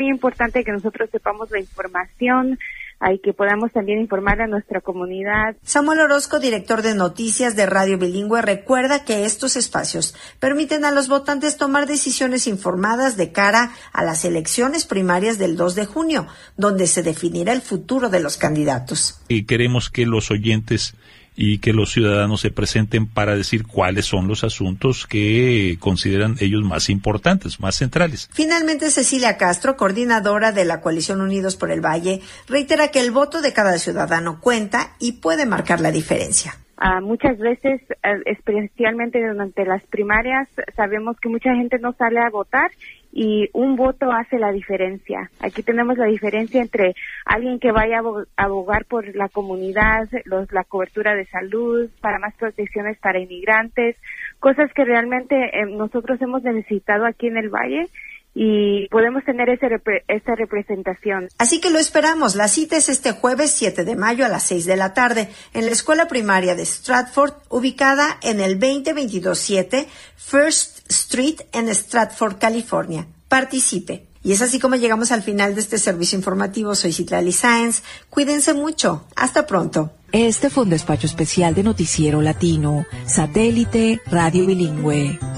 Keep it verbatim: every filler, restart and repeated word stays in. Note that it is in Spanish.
muy importante que nosotros sepamos la información y que podamos también informar a nuestra comunidad. Samuel Orozco, director de noticias de Radio Bilingüe, recuerda que estos espacios permiten a los votantes tomar decisiones informadas de cara a las elecciones primarias del dos de junio, donde se definirá el futuro de los candidatos. Y queremos que los oyentes y que los ciudadanos se presenten para decir cuáles son los asuntos que consideran ellos más importantes, más centrales. Finalmente, Cecilia Castro, coordinadora de la Coalición Unidos por el Valle, reitera que el voto de cada ciudadano cuenta y puede marcar la diferencia. Uh, muchas veces, uh, especialmente durante las primarias, sabemos que mucha gente no sale a votar y un voto hace la diferencia. Aquí tenemos la diferencia entre alguien que vaya a abogar por la comunidad, los, la cobertura de salud, para más protecciones para inmigrantes, cosas que realmente eh, nosotros hemos necesitado aquí en el Valle. Y podemos tener ese repre- esa representación. Así que lo esperamos. La cita es este jueves siete de mayo a las seis de la tarde en la escuela primaria de Stratford, ubicada en el veinte veintidós siete First Street en Stratford, California. Participe. Y es así como llegamos al final de este servicio informativo. Soy Citlali Sáenz. Cuídense mucho. Hasta pronto. Este fue un despacho especial de Noticiero Latino, Satélite Radio Bilingüe.